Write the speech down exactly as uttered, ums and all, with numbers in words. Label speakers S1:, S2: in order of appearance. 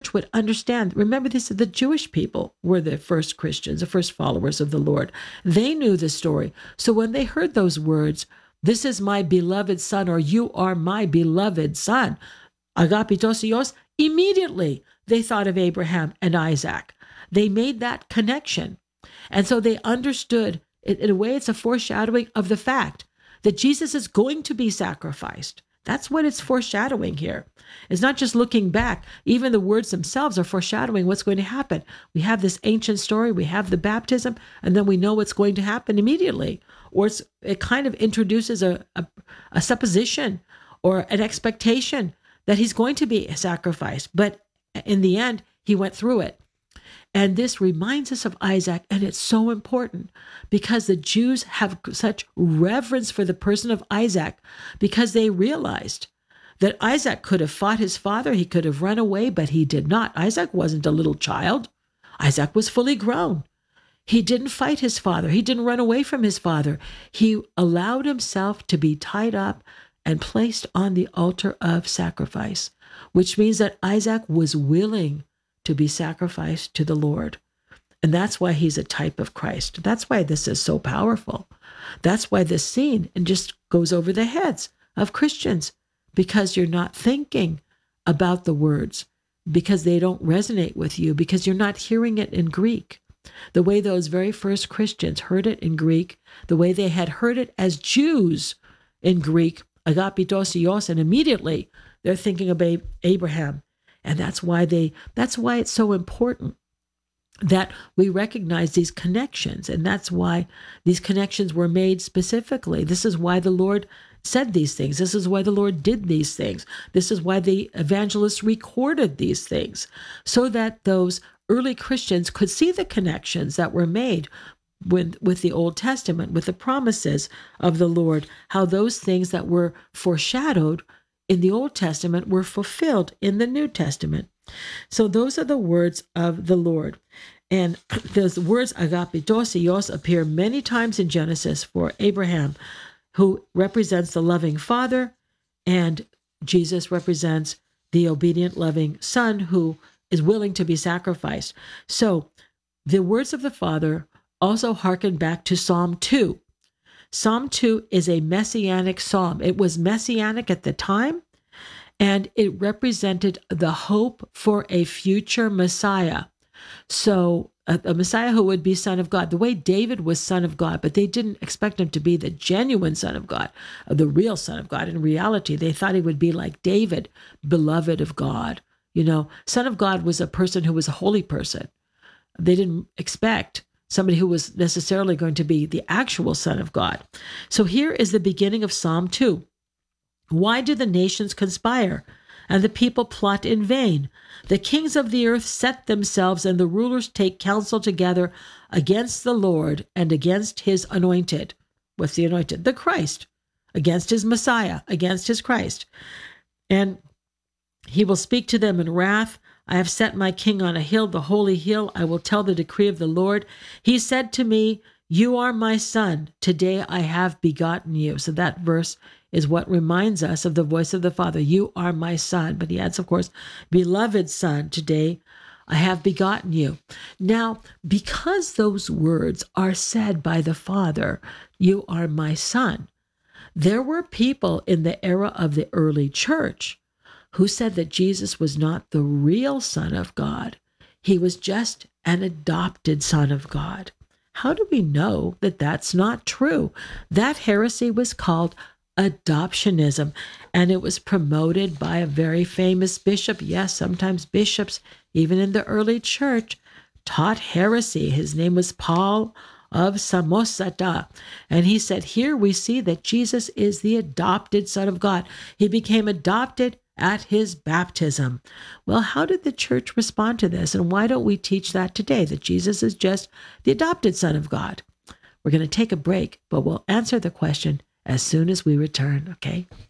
S1: church would understand. Remember, this the Jewish people were the first Christians, the first followers of the Lord. They knew the story. So when they heard those words, this is my beloved son, or you are my beloved son, agapitos Ios, immediately they thought of Abraham and Isaac. They made that connection. And so they understood, in a way, it's a foreshadowing of the fact that Jesus is going to be sacrificed. That's what it's foreshadowing here. It's not just looking back. Even the words themselves are foreshadowing what's going to happen. We have this ancient story, we have the baptism, and then we know what's going to happen immediately. Or it's, it kind of introduces a, a, a supposition or an expectation that he's going to be sacrificed. But in the end, he went through it. And this reminds us of Isaac, and it's so important because the Jews have such reverence for the person of Isaac because they realized that Isaac could have fought his father, he could have run away, but he did not. Isaac wasn't a little child. Isaac was fully grown. He didn't fight his father. He didn't run away from his father. He allowed himself to be tied up and placed on the altar of sacrifice, which means that Isaac was willing to be sacrificed to the Lord. And that's why he's a type of Christ. That's why this is so powerful. That's why this scene just goes over the heads of Christians, because you're not thinking about the words, because they don't resonate with you, because you're not hearing it in Greek. The way those very first Christians heard it in Greek, the way they had heard it as Jews in Greek, agapitos Ios, and immediately they're thinking of Abraham. And that's why they, that's why it's so important that we recognize these connections. And that's why these connections were made specifically. This is why the Lord said these things. This is why the Lord did these things. This is why the evangelists recorded these things, so that those early Christians could see the connections that were made with, with the Old Testament, with the promises of the Lord, how those things that were foreshadowed in the Old Testament were fulfilled in the New Testament. So those are the words of the Lord. And those words agapitos Ios appear many times in Genesis for Abraham, who represents the loving father, and Jesus represents the obedient, loving son who is willing to be sacrificed. So the words of the Father also harken back to Psalm two. Psalm two is a messianic psalm. It was messianic at the time, and it represented the hope for a future Messiah. So a, a Messiah who would be Son of God, the way David was Son of God, but they didn't expect him to be the genuine Son of God, the real Son of God. In reality, they thought he would be like David, beloved of God. You know, Son of God was a person who was a holy person. They didn't expect somebody who was necessarily going to be the actual Son of God. So here is the beginning of Psalm two. Why do the nations conspire and the people plot in vain? The kings of the earth set themselves, and the rulers take counsel together against the Lord and against his anointed. What's the anointed? The Christ. Against his Messiah, against his Christ. And he will speak to them in wrath. I have set my king on a hill, the holy hill. I will tell the decree of the Lord. He said to me, you are my son. Today I have begotten you. So that verse is what reminds us of the voice of the Father. You are my son. But he adds, of course, beloved son, today I have begotten you. Now, because those words are said by the Father, you are my son, there were people in the era of the early church who said that Jesus was not the real Son of God. He was just an adopted Son of God. How do we know that that's not true? That heresy was called adoptionism, and it was promoted by a very famous bishop. Yes, sometimes bishops, even in the early church, taught heresy. His name was Paul of Samosata, and he said, here we see that Jesus is the adopted Son of God. He became adopted at his baptism. Well, how did the church respond to this? And why don't we teach that today, that Jesus is just the adopted Son of God? We're going to take a break, but we'll answer the question as soon as we return, okay?